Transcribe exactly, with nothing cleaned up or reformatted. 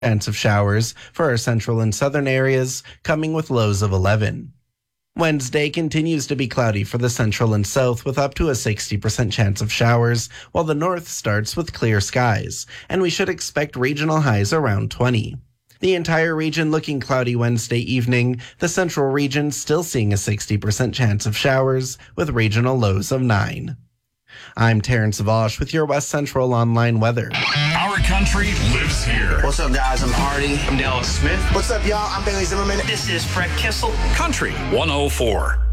Chance of showers for our central and southern areas, coming with lows of eleven. Wednesday continues to be cloudy for the central and south with up to a sixty percent chance of showers, while the north starts with clear skies, and we should expect regional highs around twenty. The entire region looking cloudy Wednesday evening, the central region still seeing a sixty percent chance of showers with regional lows of nine. I'm Terrence Vosh with your West Central Online weather. Our country lives here. What's up, guys? I'm Hardy. I'm Dallas Smith. What's up, y'all? I'm Bailey Zimmerman. This is Fred Kissel. Country one oh four.